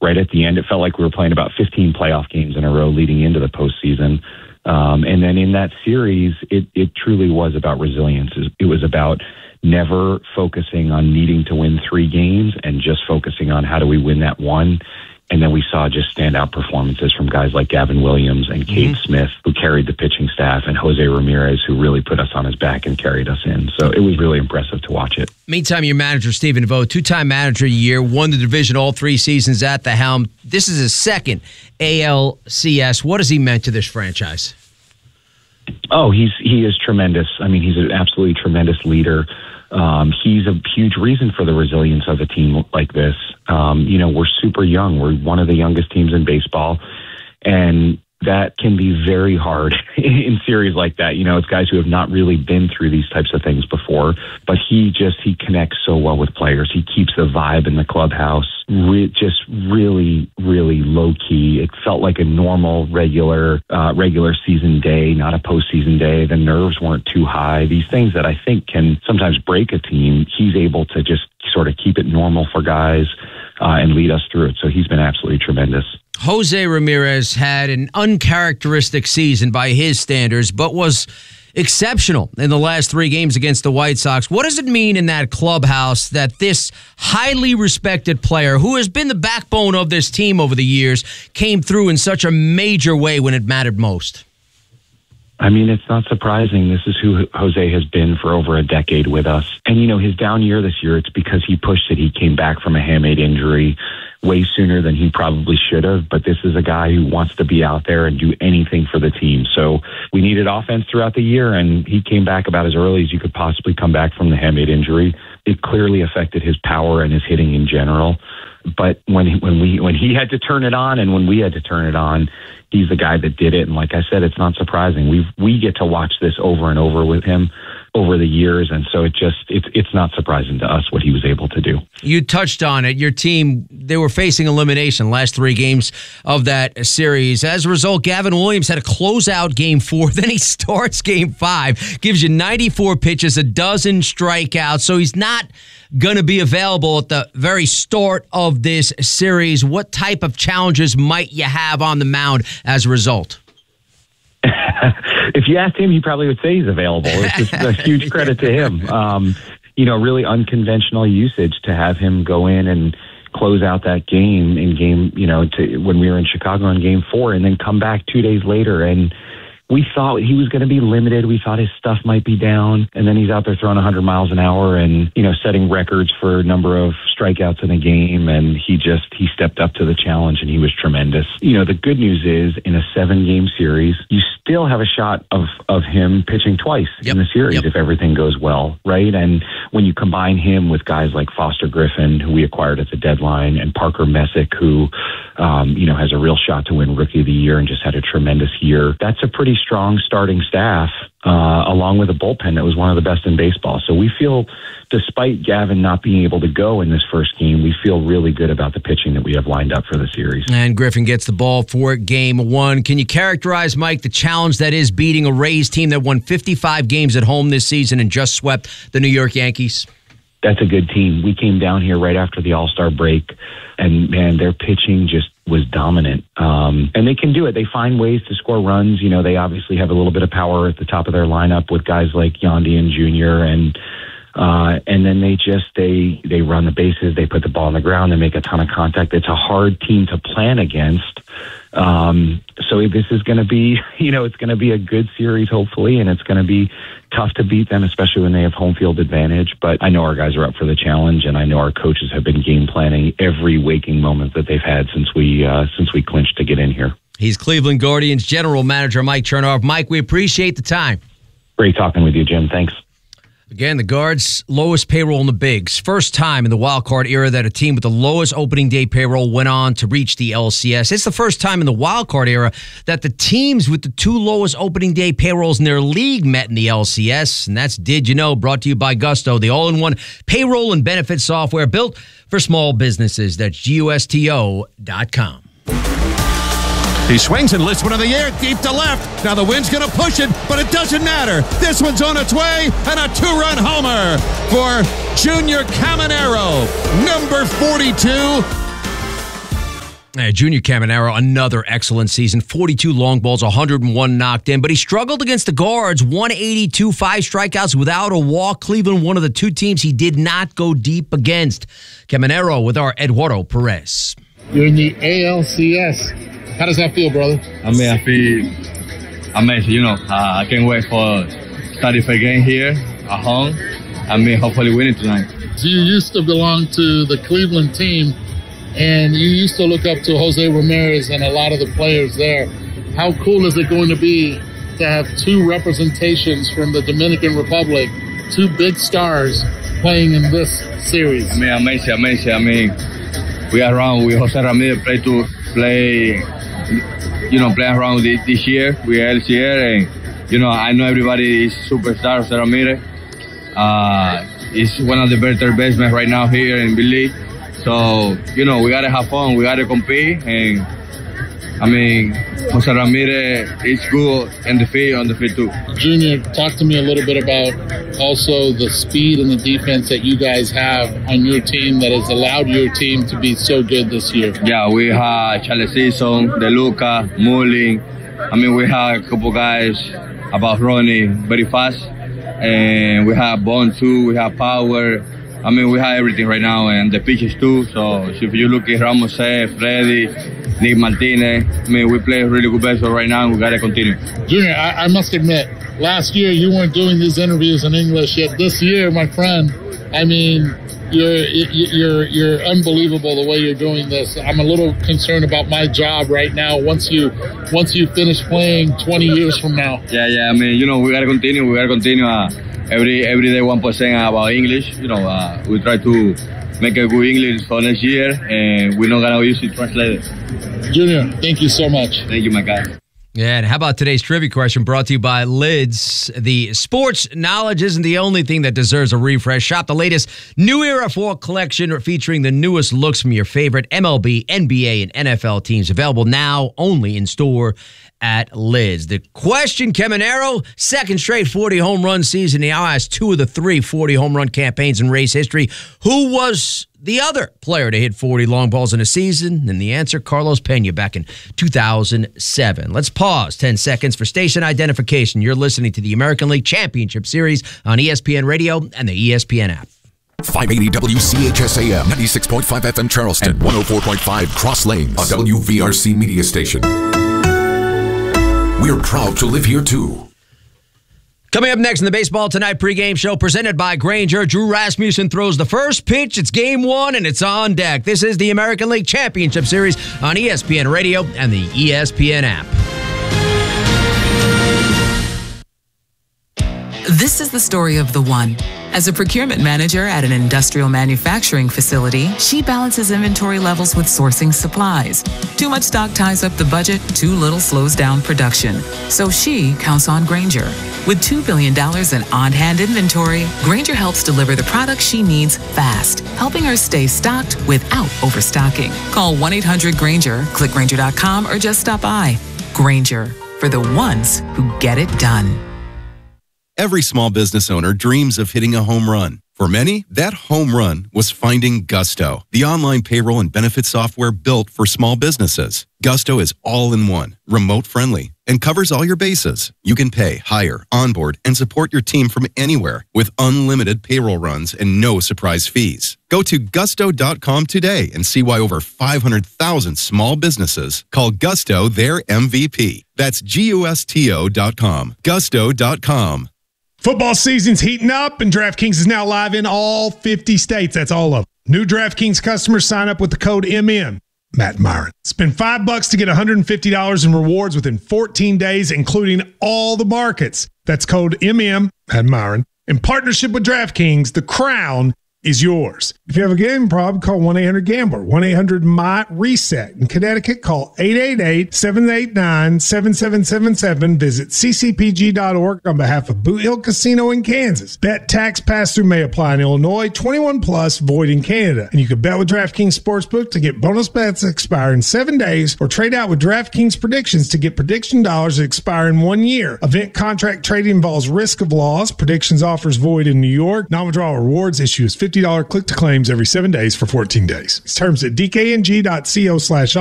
right at the end. It felt like we were playing about 15 playoff games in a row leading into the postseason. And then in that series, it truly was about resilience. It was about never focusing on needing to win 3 games and just focusing on how do we win that one. And then we saw just standout performances from guys like Gavin Williams and Cade Smith, who carried the pitching staff, and Jose Ramirez, who really put us on his back and carried us in. So it was really impressive to watch it. Meantime, your manager, Stephen Devoe, 2-time manager of the year, won the division all 3 seasons at the helm. This is his second ALCS. What has he meant to this franchise? Oh, he is tremendous. I mean, he's an absolutely tremendous leader. He's a huge reason for the resilience of a team like this. We're super young. We're one of the youngest teams in baseball, and that can be very hard in series like that. It's guys who have not really been through these types of things before, but he connects so well with players. He keeps the vibe in the clubhouse just really, really low key. It felt like a normal, regular season day, not a postseason day. The nerves weren't too high. These things that I think can sometimes break a team, he's able to just sort of keep it normal for guys and lead us through it. So he's been absolutely tremendous. Jose Ramirez had an uncharacteristic season by his standards, but was exceptional in the last 3 games against the White Sox. What does it mean in that clubhouse that this highly respected player, who has been the backbone of this team over the years, came through in such a major way when it mattered most? I mean, it's not surprising. This is who Jose has been for over a decade with us. And, his down year this year, it's because he pushed it. He came back from a hamate injury way sooner than he probably should have. But this is a guy who wants to be out there and do anything for the team. So we needed offense throughout the year, and he came back about as early as you could possibly come back from the hamate injury. It clearly affected his power and his hitting in general. But when he had to turn it on and when we had to turn it on, he's the guy that did it. And like I said, it's not surprising. We get to watch this over and over with him over the years, and so it's not surprising to us what he was able to do. You touched on it. Your team, they were facing elimination last 3 games of that series. As a result, Gavin Williams had to close out Game 4. Then he starts Game 5, gives you 94 pitches, a dozen strikeouts. So he's not going to be available at the very start of this series. What type of challenges might you have on the mound as a result? If you asked him, he probably would say he's available. It's just a huge credit to him. Really unconventional usage to have him go in and close out that game when we were in Chicago in Game 4 and then come back 2 days later. And we thought he was going to be limited. We thought his stuff might be down. And then he's out there throwing 100 miles an hour and, setting records for number of strikeouts in a game. And he stepped up to the challenge and he was tremendous. The good news is in a 7-game series, you still have a shot of him pitching twice in the series if everything goes well, right? And when you combine him with guys like Foster Griffin, who we acquired at the deadline, and Parker Messick, who, has a real shot to win Rookie of the Year and just had a tremendous year, that's a pretty strong starting staff, along with a bullpen that was one of the best in baseball. So we feel, despite Gavin not being able to go in this first game, we feel really good about the pitching that we have lined up for the series. And Griffin gets the ball for Game 1. Can you characterize, Mike, the challenge that is beating a Rays team that won 55 games at home this season and just swept the New York Yankees? That's a good team. We came down here right after the All-Star break, and, man, their pitching just was dominant. And they can do it. They find ways to score runs. They obviously have a little bit of power at the top of their lineup with guys like Yandian Jr. And then they run the bases. They put the ball on the ground. They make a ton of contact. It's a hard team to plan against. So this is going to be, it's going to be a good series, hopefully, and it's going to be tough to beat them, especially when they have home field advantage. But I know our guys are up for the challenge, and I know our coaches have been game planning every waking moment that they've had since we clinched to get in here. He's Cleveland Guardians General Manager Mike Chernoff. Mike, we appreciate the time. Great talking with you, Jim. Thanks. Again, the Guards' lowest payroll in the bigs. First time in the wild card era that a team with the lowest opening day payroll went on to reach the LCS. It's the first time in the wild card era that the teams with the 2 lowest opening day payrolls in their league met in the LCS. And that's Did You Know, brought to you by Gusto, the all-in-one payroll and benefit software built for small businesses. That's GUSTO.com. He swings and lifts one in the air deep to left. Now the wind's going to push it, but it doesn't matter. This one's on its way, and a 2-run homer for Junior Caminero, number 42. Junior Caminero, another excellent season. 42 long balls, 101 knocked in, but he struggled against the guards. 182, 5 strikeouts without a walk. Cleveland, one of the 2 teams he did not go deep against. Caminero with our Eduardo Perez. You're in the ALCS. How does that feel, brother? I feel amazing. I can't wait for starting the game here at home. Hopefully win it tonight. So you used to belong to the Cleveland team, and you used to look up to Jose Ramirez and a lot of the players there. How cool is it going to be to have 2 representations from the Dominican Republic, 2 big stars playing in this series? Amazing. We are around with Jose Ramirez play around this year. We are LCR, and I know everybody is superstar Jose Ramirez. He's one of the better basemen right now here in the league. So, we got to have fun. We got to compete. And, Jose Ramirez is good on the field too. Junior, talk to me a little bit about also the speed and the defense that you guys have on your team that has allowed your team to be so good this year. Yeah, we have Charles Season, DeLuca, Mullin. We have a couple guys about running very fast. And we have Bond too, we have power. We have everything right now, and the pitches too. So if you look at Ramos, Freddy, Nick Martinez, we play really good baseball right now, and we got to continue. Junior, I must admit, last year you weren't doing these interviews in English, yet this year, my friend, you're unbelievable the way you're doing this. I'm a little concerned about my job right now once you finish playing 20 years from now. Yeah. We gotta continue. Every day 1% about English. We try to make a good English for next year, and we're not gonna use it translated. Junior, thank you so much. Thank you, my guy. Yeah, and how about today's trivia question brought to you by Lids? The sports knowledge isn't the only thing that deserves a refresh. Shop the latest New Era 4 collection featuring the newest looks from your favorite MLB, NBA, and NFL teams. Available now only in store at Lids. The question, Caminero, second straight 40 home run season. He now has 2 of the 3 40 home run campaigns in race history. Who was the other player to hit 40 long balls in a season? And the answer, Carlos Pena back in 2007. Let's pause 10 seconds for station identification. You're listening to the American League Championship Series on ESPN Radio and the ESPN app. 580 WCHSAM, 96.5 FM Charleston, and 104.5 Cross Lanes, a WVRC media station. We're proud to live here, too. Coming up next in the Baseball Tonight pregame show presented by Grainger, Drew Rasmussen throws the first pitch. It's game 1, and it's on deck. This is the American League Championship Series on ESPN Radio and the ESPN app. This is the story of the one. As a procurement manager at an industrial manufacturing facility, she balances inventory levels with sourcing supplies. Too much stock ties up the budget, too little slows down production. So she counts on Grainger. With $2 billion in on-hand inventory, Grainger helps deliver the products she needs fast, helping her stay stocked without overstocking. Call 1-800-GRAINGER, click Grainger.com, or just stop by. Grainger, for the ones who get it done. Every small business owner dreams of hitting a home run. For many, that home run was finding Gusto, the online payroll and benefit software built for small businesses. Gusto is all-in-one, remote-friendly, and covers all your bases. You can pay, hire, onboard, and support your team from anywhere with unlimited payroll runs and no surprise fees. Go to gusto.com today and see why over 500,000 small businesses call Gusto their MVP. That's GUSTO.com. Gusto.com. Football season's heating up, and DraftKings is now live in all 50 states. That's all of them. New DraftKings customers sign up with the code MM. Matt Myron. Spend $5 to get $150 in rewards within 14 days, including all the markets. That's code MM, Matt Myron. In partnership with DraftKings, the crown is yours. If you have a gambling problem, call 1-800-GAMBLER, 1-800-MY-RESET. In Connecticut, call 888-789-7777. Visit ccpg.org on behalf of Boot Hill Casino in Kansas. Bet tax pass-through may apply in Illinois, 21 plus, void in Canada. And you can bet with DraftKings Sportsbook to get bonus bets that expire in 7 days, or trade out with DraftKings Predictions to get prediction dollars that expire in 1 year. Event contract trading involves risk of loss. Predictions offers void in New York. Non-withdrawal rewards issues $50 click-to-claims every 7 days for 14 days. Terms at dkng.co/offer.